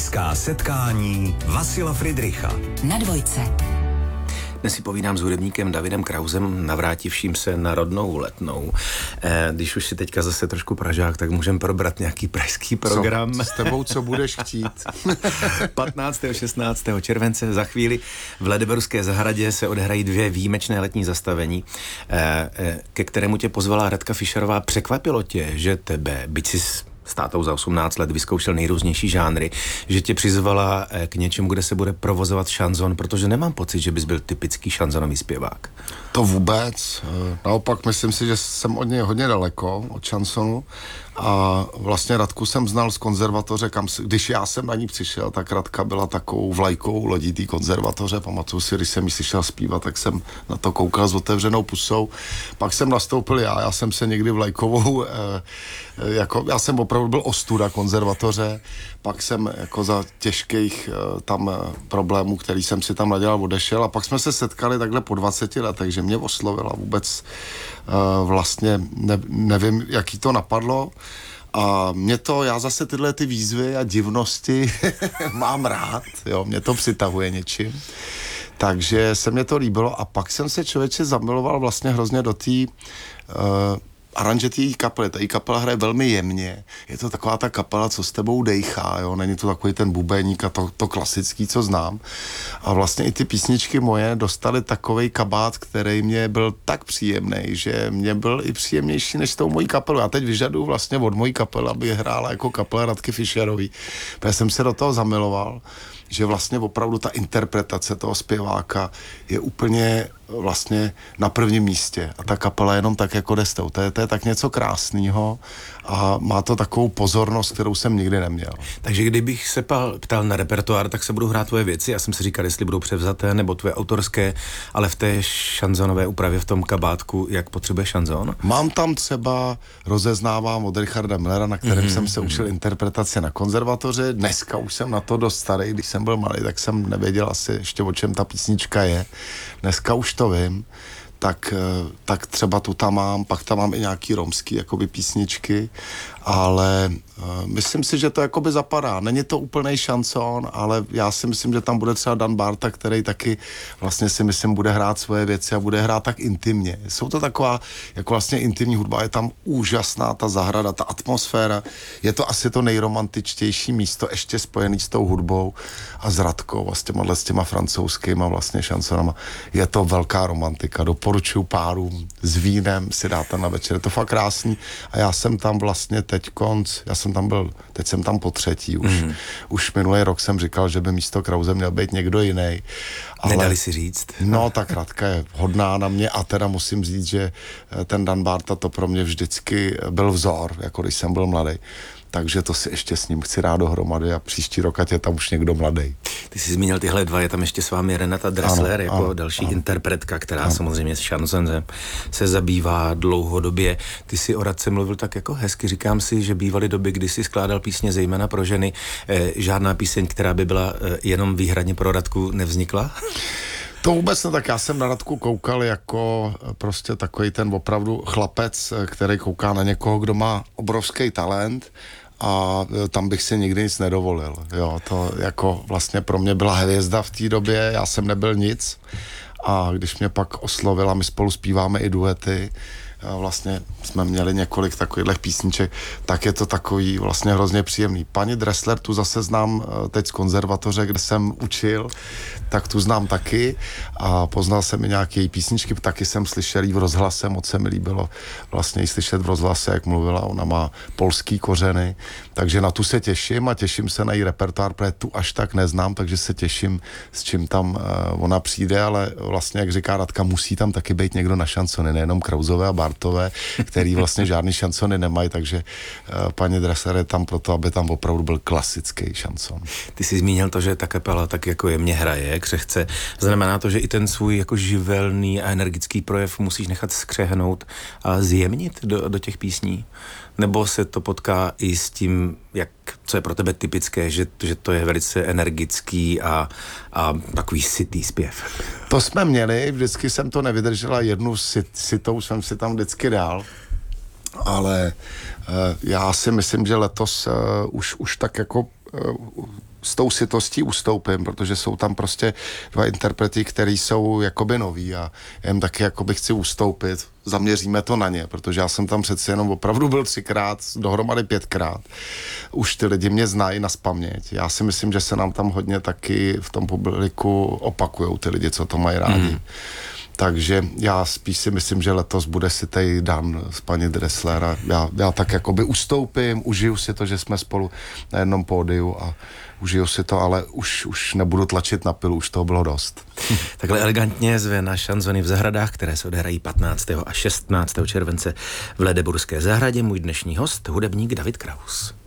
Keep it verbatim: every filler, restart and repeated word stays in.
Blízká setkání Vasila Fridricha na Dvojce. Dnes si povídám s hudebníkem Davidem Krausem, navrátivším se na rodnou Letnou. Eh, když už si teďka zase trošku Pražák, tak můžeme probrat nějaký pražský program. Co? S tebou co budeš chtít? patnáctého šestnáctého července za chvíli v Ledeborské zahradě se odehrají dvě výjimečné letní zastavení, eh, eh, ke kterému tě pozvala Radka Fischerová. Překvapilo tě, že tebe, byť jsi s tátou za osmnáct let vyzkoušel nejrůznější žánry, že tě přizvala k něčemu, kde se bude provozovat šanzon, protože nemám pocit, že bys byl typický šanzonový zpěvák. To vůbec. Naopak myslím si, že jsem od něj hodně daleko, od šansonu. A vlastně Radku jsem znal z konzervatoře, kam si, když já jsem na ní přišel, tak Radka byla takovou vlajkou lodí té konzervatoře. Pamatuju si, když jsem jí slyšel zpívat, tak jsem na to koukal s otevřenou pusou. Pak jsem nastoupil já, já jsem se někdy vlajkovou, eh, jako, já jsem opravdu byl ostuda konzervatoře, pak jsem jako za těžkých eh, tam eh, problémů, který jsem si tam nadělal, odešel a pak jsme se setkali takhle po dvaceti letech, že mě oslovila vůbec eh, vlastně, ne, nevím, jaký to napadlo. A mě to, já zase tyhle ty výzvy a divnosti mám rád, jo, mě to přitahuje něčím. Takže se mě to líbilo a pak jsem se člověče zamiloval vlastně hrozně do té uh, aranže té kapely. Ta kapela hraje velmi jemně. Je to taková ta kapela, co s tebou dejchá, jo. Není to takový ten bubeník a to, to klasický, co znám. A vlastně i ty písničky moje dostaly takovej kabát, který mě byl tak příjemný, že mě byl i příjemnější než s tou mojí kapelou. Já teď vyžaduju vlastně od mojí kapely, aby hrála jako kapela Radky Fischerový. Protože jsem se do toho zamiloval, že vlastně opravdu ta interpretace toho zpěváka je úplně vlastně na prvním místě a ta kapela jenom tak jako jde s tou. To je, to je tak něco krásného a má to takovou pozornost, kterou jsem nikdy neměl. Takže kdybych se pal, ptal na repertoár, tak se budou hrát tvoje věci. Já jsem si říkal, jestli budou převzaté nebo tvoje autorské, ale v té šanzonové úpravě, v tom kabátku, jak potřebuje šanzon? Mám tam třeba, rozeznávám od Richarda Millera, na kterém mm-hmm. jsem se učil interpretaci na konzervatoři. Dneska už jsem na to dost starý, když jsem byl malý, tak jsem nevěděl asi ještě, o čem ta písnička je. Dneska už to vím, tak, tak třeba tu tam mám, pak tam mám i nějaký romský jakoby písničky, ale uh, myslím si, že to jakoby zapadá. Není to úplnej šanson, ale já si myslím, že tam bude třeba Dan Barta, který taky vlastně si myslím bude hrát svoje věci a bude hrát tak intimně. Jsou to taková jako vlastně intimní hudba, je tam úžasná ta zahrada, ta atmosféra, je to asi to nejromantičtější místo ještě spojený s tou hudbou a s Radkou a s těma, s těma francouzskýma vlastně šansonama. Je to velká romantika, doporučuji párům s vínem si dát na večer, je to fakt krásný a já jsem tam vlastně teď konc, já jsem tam byl, teď jsem tam po třetí už. Mm. Už minulý rok jsem říkal, že by místo Krause měl být někdo jiný. Ale nedali si říct? No, tak Radka je hodná na mě a teda musím říct, že ten Dan Barta to pro mě vždycky byl vzor, jako když jsem byl mladý. Takže to si ještě s ním chci rád dohromady a příští rok, ať je tam už někdo mladý. Ty jsi zmínil tyhle dva, je tam ještě s vámi Renata Dressler, ano, jako ano, další ano. interpretka, která ano. samozřejmě s šanzonem se zabývá dlouhodobě. Ty jsi o Radce mluvil tak jako hezky, říkám si, že bývaly doby, kdy jsi skládal písně zejména pro ženy. E, žádná píseň, která by byla e, jenom výhradně pro Radku, nevznikla? To vůbec ne, tak já jsem na Radku koukal jako prostě takový ten opravdu chlapec, který kouká na někoho, kdo má obrovský talent a tam bych si nikdy nic nedovolil. Jo, to jako vlastně pro mě byla hvězda v té době, já jsem nebyl nic a když mě pak oslovila, my spolu zpíváme i duety, vlastně jsme měli několik takových písniček, tak je to takový vlastně hrozně příjemný. Paní Dressler tu zase znám teď z konzervatoře, kde jsem učil, tak tu znám taky a poznal jsem i nějaké její písničky, taky jsem slyšel jí v rozhlase, moc se mi líbilo vlastně jí slyšet v rozhlase, jak mluvila, ona má polský kořeny, takže na tu se těším a těším se na její repertoár, protože tu až tak neznám, takže se těším, s čím tam uh, ona přijde, ale vlastně, jak říká Radka, musí tam taky být někdo na šansony, nejenom Krausové a Bartové, který vlastně žádný šansony nemají, takže uh, paní Dressler je tam proto, aby tam opravdu byl klasický šanson. Ty jsi zmínil to, že ta kapela tak jako jemně hraje, křehce. Znamená to, že i ten svůj jako živelný a energický projev musíš nechat skřehnout a zjemnit do, do těch písní? Nebo se to potká i s tím, jak, co je pro tebe typické, že, že to je velice energický a, a takový sytý zpěv? To jsme měli, vždycky jsem to nevydržela, jednu sit, sitou jsem si tam vždycky dal, ale uh, já si myslím, že letos uh, už, už tak jako s tou sitostí ustoupím, protože jsou tam prostě dva interprety, který jsou jakoby noví a jen taky jakoby chci ustoupit. Zaměříme to na ně, protože já jsem tam přeci jenom opravdu byl třikrát, dohromady pětkrát. Už ty lidi mě znají nazpaměť. Já si myslím, že se nám tam hodně taky v tom publiku opakujou ty lidi, co to mají rádi. Mm. Takže já spíš si myslím, že letos bude si tej Dan s paní Dressler a já, já tak jakoby ustoupím, užiju si to, že jsme spolu na jednom pódiu a užiju si to, ale už, už nebudu tlačit na pilu, už toho bylo dost. Takhle elegantně zve na šanzony v zahradách, které se odehrají patnáctého a šestnáctého července v Ledeburské zahradě, můj dnešní host, hudebník David Kraus.